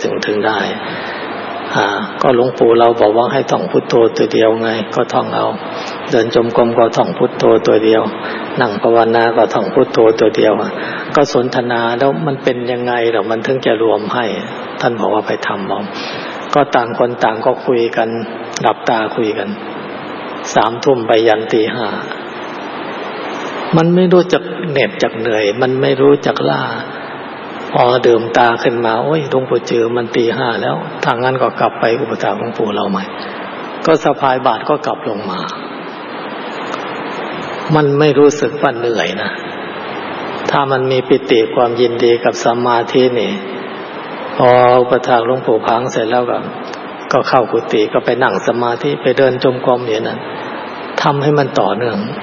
ถึงได้ก็หลวงปู่เราบอกว่าให้ท่องพุทโธตัวเดียวไงก็ท่องเอาเดินจมกรมก็ท่องพุทโธตัวเดียวนั่งภาวนาก็ท่องพุทโธตัวเดียวก็สนทนาแล้วมันเป็นยังไงหรอมันถึงจะรวมให้ท่านบอกว่าไปทำเอาก็ต่างคนต่างก็คุยกันหลับตาคุยกัน3 ทุ่มไปยันตี 5มันไม่รู้จักเหน็ดจักเหนื่อยมันไม่รู้จักล่าพอดื่มตาขึ้นมาโอ้ยหลวงปู่จือมันตี 5แล้วทางนั้นก็กลับไปอุปถากหลวงปู่เราใหม่ก็สะพายบาตรก็กลับลงมามันไม่รู้สึกว่าเหนื่อยนะถ้ามันมีปิติความยินดีกับสมาธินี่พออุปถากหลวงปู่พังเสร็จแล้วก็เข้ากุฏิก็ไปนั่งสมาธิไปเดินจมกรมอย่างนั้นทำให้มันต่อเนื่อง